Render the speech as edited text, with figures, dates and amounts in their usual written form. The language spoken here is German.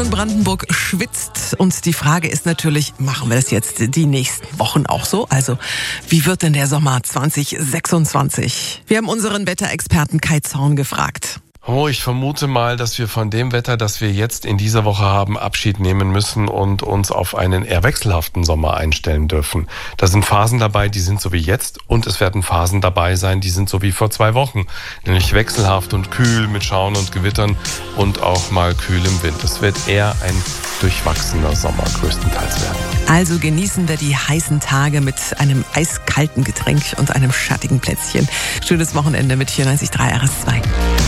und Brandenburg schwitzt und die Frage ist natürlich, machen wir das jetzt die nächsten Wochen auch so? Also, wie wird denn der Sommer 2026? Wir haben unseren Wetterexperten Kai Zorn gefragt. Oh, ich vermute mal, dass wir von dem Wetter, das wir jetzt in dieser Woche haben, Abschied nehmen müssen und uns auf einen eher wechselhaften Sommer einstellen dürfen. Da sind Phasen dabei, die sind so wie jetzt, und es werden Phasen dabei sein, die sind so wie vor 2 Wochen. Nämlich wechselhaft und kühl mit Schauern und Gewittern und auch mal kühl im Wind. Es wird eher ein durchwachsener Sommer größtenteils werden. Also genießen wir die heißen Tage mit einem eiskalten Getränk und einem schattigen Plätzchen. Schönes Wochenende mit 94.3 RS2.